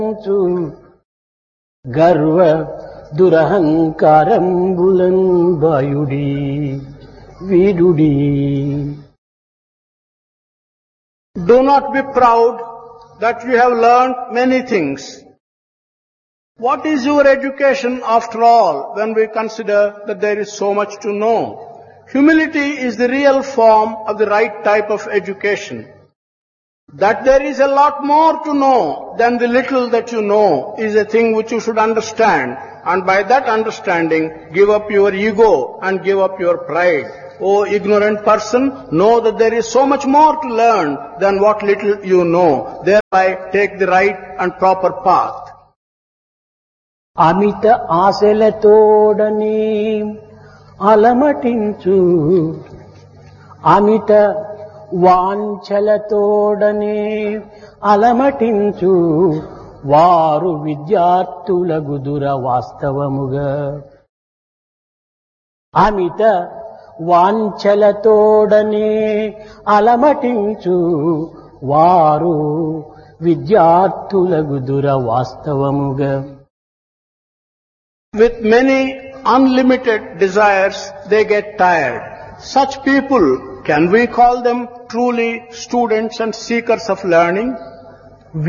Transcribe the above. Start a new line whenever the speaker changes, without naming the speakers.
గర్వ దురహంకారంబులన్ బాయుడి వీడుడి.
Do not be proud that you have learned many things. What is your education after all when we consider that there is so much to know? Humility is the real form of the right type of education. That there is a lot more to know than the little that you know is a thing which you should understand, and by that understanding give up your ego and give up your pride. O ignorant person, know that there is so much more to learn than what little you know. Thereby take the right and proper path.
అమిత ఆశలతోడని అలమటించు అమిత వాంఛలతోడనే అలమటించు వారు విద్యార్థులగుదుర వాస్తవముగా. అమిత వాంఛలతోడనే అలమటించు వారు విద్యార్థులగుదుర వాస్తవముగా.
With many unlimited desires, they get tired. Such people, can we call them truly students and seekers of learning?